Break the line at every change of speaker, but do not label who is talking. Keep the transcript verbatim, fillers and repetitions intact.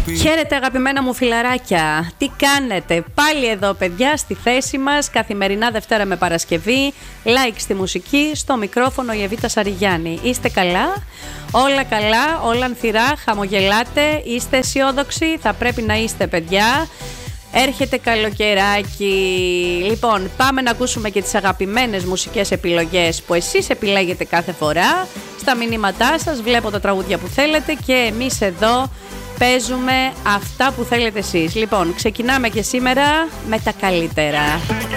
Χαίρετε αγαπημένα μου φιλαράκια. Τι κάνετε? Πάλι εδώ παιδιά στη θέση μας, καθημερινά Δευτέρα με Παρασκευή. Like στη μουσική, στο μικρόφωνο η Εβίτα Σαριγιάννη. Είστε καλά? Όλα καλά, όλα ανθυρά, χαμογελάτε, είστε αισιόδοξοι? Θα πρέπει να είστε παιδιά. Έρχεται καλοκαιράκι. Λοιπόν, πάμε να ακούσουμε και τις αγαπημένες μουσικές επιλογές που εσείς επιλέγετε κάθε φορά. Στα μηνύματά σας βλέπω τα τραγούδια που θέλετε και εμείς εδώ παίζουμε αυτά που θέλετε εσείς. Λοιπόν, ξεκινάμε και σήμερα με τα καλύτερα.